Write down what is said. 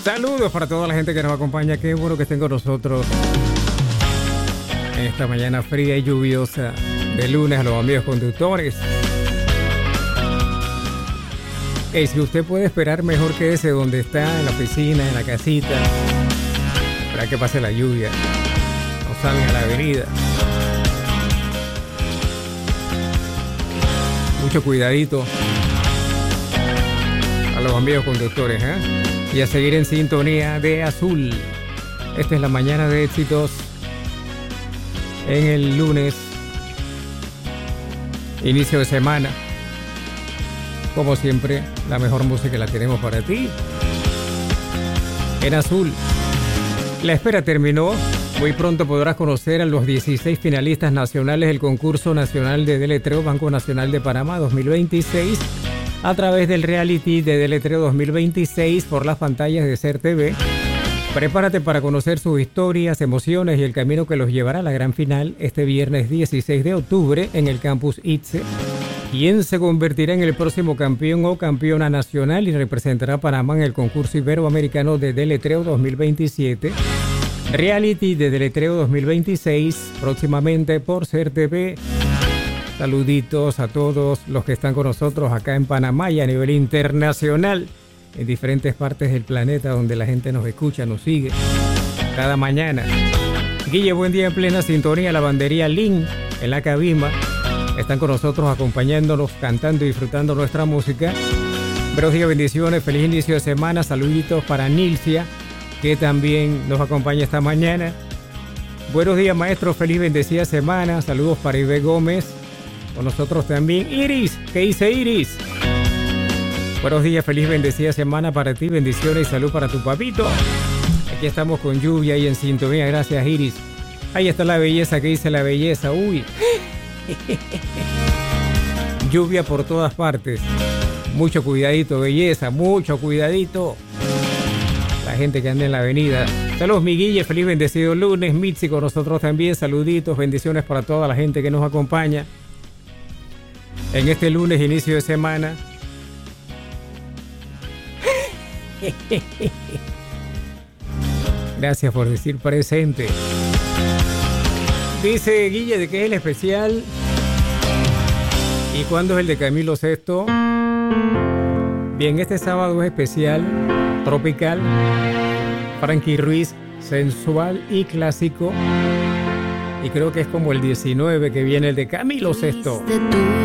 Saludos para toda la gente que nos acompaña. Qué bueno que estén con nosotros en esta mañana fría y lluviosa de lunes a los amigos conductores. Si usted puede esperar, mejor que ese donde está, en la piscina, en la casita, para que pase la lluvia, no salga a la avenida. Mucho cuidadito a los amigos conductores, y a seguir en sintonía de Azul. Esta es la mañana de éxitos en el lunes, inicio de semana. Como siempre, la mejor música la tenemos para ti en Azul. La espera terminó. Muy pronto podrás conocer a los 16 finalistas nacionales del concurso nacional de deletreo Banco Nacional de Panamá 2026 a través del reality de deletreo 2026 por las pantallas de SER TV. Prepárate para conocer sus historias, emociones y el camino que los llevará a la gran final este viernes 16 de octubre en el campus ITSE. ¿Quién se convertirá en el próximo campeón o campeona nacional y representará a Panamá en el concurso iberoamericano de deletreo 2027? Reality de deletreo 2026 próximamente por SER TV. Saluditos a todos los que están con nosotros acá en Panamá y a nivel internacional, en diferentes partes del planeta donde la gente nos escucha, nos sigue cada mañana. Guille, buen día en plena sintonía. Lavandería Lin en la Cabima están con nosotros acompañándonos, cantando y disfrutando nuestra música. Buenos días, bendiciones, feliz inicio de semana. Saluditos para Nilcia, que también nos acompaña esta mañana. Buenos días, maestro, feliz bendecida semana. Saludos para Ibe Gómez, con nosotros también. Iris, ¿qué dice Iris? Buenos días, feliz bendecida semana para ti, bendiciones y salud para tu papito. Aquí estamos con lluvia y en sintonía, gracias Iris. Ahí está la belleza, ¿qué dice la belleza? Uy. Lluvia por todas partes. Mucho cuidadito, belleza, mucho cuidadito. La gente que anda en la avenida. Saludos, mi Guille, feliz bendecido lunes. Mitzi con nosotros también, saluditos, bendiciones para toda la gente que nos acompaña en este lunes, inicio de semana. Gracias por decir presente. Dice Guille, ¿de qué es el especial? ¿Y cuándo es el de Camilo Sesto? Bien, este sábado es especial, tropical, Frankie Ruiz, sensual y clásico. Y creo que es como el 19 que viene el de Camilo Sesto.